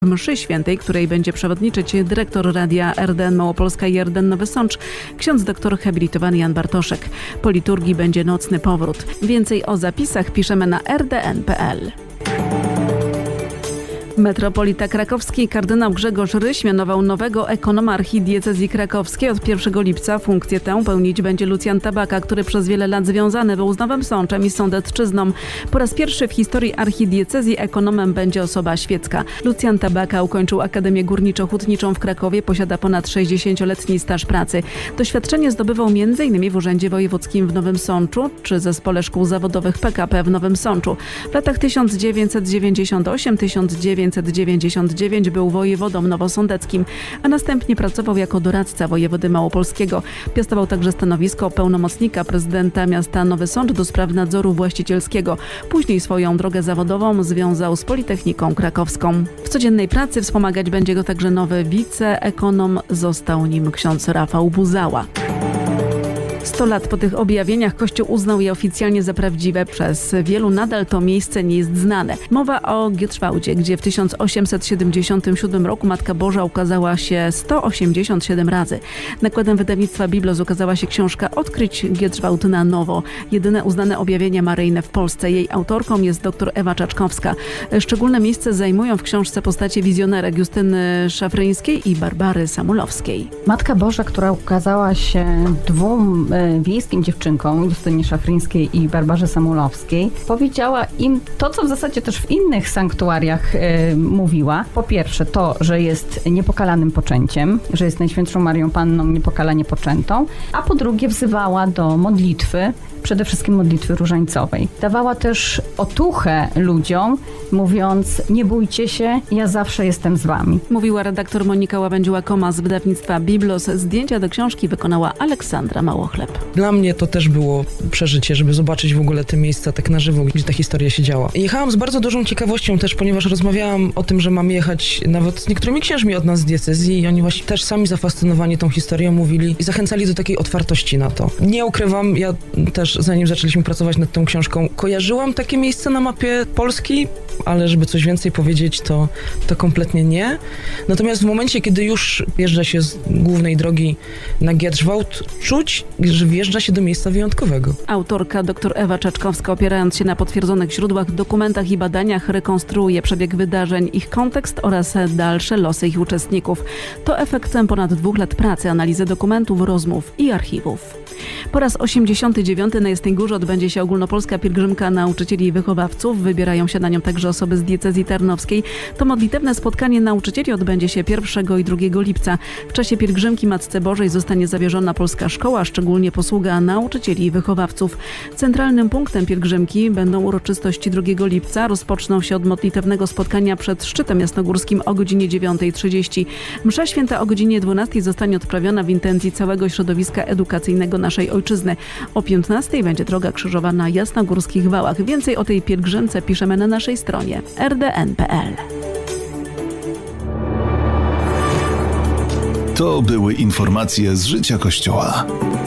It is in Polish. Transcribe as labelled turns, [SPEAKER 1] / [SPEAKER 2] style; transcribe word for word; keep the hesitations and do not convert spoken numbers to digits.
[SPEAKER 1] Mszy świętej, której będzie przewodniczyć dyrektor radia R D N Małopolska i R D N Nowy Sącz, ksiądz doktor habilitowany Jan Bartoszek. Po liturgii będzie nocny powrót. Więcej o zapisach piszemy na r d n kropka p l. Metropolita krakowski kardynał Grzegorz Ryś mianował nowego ekonoma archidiecezji krakowskiej. Od pierwszego lipca funkcję tę pełnić będzie Lucjan Tabaka, który przez wiele lat związany był z Nowym Sączem i Sądecczyzną. Po raz pierwszy w historii archidiecezji ekonomem będzie osoba świecka. Lucjan Tabaka ukończył Akademię Górniczo-Hutniczą w Krakowie, posiada ponad sześćdziesięcioletni staż pracy. Doświadczenie zdobywał między innymi w Urzędzie Wojewódzkim w Nowym Sączu czy Zespole Szkół Zawodowych P K P w Nowym Sączu. W latach tysiąc dziewięćset dziewięćdziesiątym ósmym do tysiąc dziewięćset dziewięćdziesiątego dziewiątego był wojewodą nowosądeckim, a następnie pracował jako doradca wojewody małopolskiego. Piastował także stanowisko pełnomocnika prezydenta miasta Nowy Sącz do spraw nadzoru właścicielskiego. Później swoją drogę zawodową związał z Politechniką Krakowską. W codziennej pracy wspomagać będzie go także nowy wiceekonom. Został nim ksiądz Rafał Buzała. Sto lat po tych objawieniach Kościół uznał je oficjalnie za prawdziwe. Przez wielu nadal to miejsce nie jest znane. Mowa o Gierczwałdzie, gdzie w tysiąc osiemset siedemdziesiątym siódmym roku Matka Boża ukazała się sto osiemdziesiąt siedem razy. Nakładem wydawnictwa Biblos ukazała się książka Odkryć Gierczwałd na nowo. Jedyne uznane objawienia maryjne w Polsce. Jej autorką jest dr Ewa Czaczkowska. Szczególne miejsce zajmują w książce postacie wizjonerek Justyny Szafryńskiej i Barbary Samulowskiej.
[SPEAKER 2] Matka Boża, która ukazała się dwóm wiejskim dziewczynkom, Justynie Szafryńskiej i Barbarze Samulowskiej, powiedziała im to, co w zasadzie też w innych sanktuariach e, mówiła. Po pierwsze to, że jest niepokalanym poczęciem, że jest Najświętszą Marią Panną niepokalanie poczętą, a po drugie wzywała do modlitwy, przede wszystkim modlitwy różańcowej. Dawała też otuchę ludziom, mówiąc: nie bójcie się, ja zawsze jestem z wami.
[SPEAKER 1] Mówiła redaktor Monika Łabędziła-Koma z wydawnictwa Biblos. Zdjęcia do książki wykonała Aleksandra Małochleb.
[SPEAKER 3] Dla mnie to też było przeżycie, żeby zobaczyć w ogóle te miejsca tak na żywo, gdzie ta historia się działa. Jechałam z bardzo dużą ciekawością też, ponieważ rozmawiałam o tym, że mam jechać nawet z niektórymi księżmi od nas z diecezji i oni właśnie też sami zafascynowani tą historią mówili i zachęcali do takiej otwartości na to. Nie ukrywam, ja też zanim zaczęliśmy pracować nad tą książką, kojarzyłam takie miejsce na mapie Polski, ale żeby coś więcej powiedzieć, to, to kompletnie nie. Natomiast w momencie, kiedy już wjeżdża się z głównej drogi na Gierczwałd, czuć, że wjeżdża się do miejsca wyjątkowego.
[SPEAKER 1] Autorka dr Ewa Czaczkowska, opierając się na potwierdzonych źródłach, dokumentach i badaniach, rekonstruuje przebieg wydarzeń, ich kontekst oraz dalsze losy ich uczestników. To efekt ponad dwóch lat pracy, analizy dokumentów, rozmów i archiwów. Po raz osiemdziesiąty dziewiąty na Jasnej Górze odbędzie się ogólnopolska pielgrzymka nauczycieli i wychowawców. Wybierają się na nią także osoby z diecezji tarnowskiej. To modlitewne spotkanie nauczycieli odbędzie się pierwszego i drugiego lipca. W czasie pielgrzymki Matce Bożej zostanie zawierzona polska szkoła, szczególnie posługa nauczycieli i wychowawców. Centralnym punktem pielgrzymki będą uroczystości drugiego lipca. Rozpoczną się od modlitewnego spotkania przed szczytem jasnogórskim o godzinie dziewiątej trzydzieści. Msza święta o godzinie dwunastej zostanie odprawiona w intencji całego środowiska edukacyjnego naszej ojczyzny. O piętnastej będzie droga krzyżowa na jasnogórskich wałach. Więcej o tej pielgrzymce piszemy na naszej stronie r d n kropka p l.
[SPEAKER 4] To były informacje z życia Kościoła.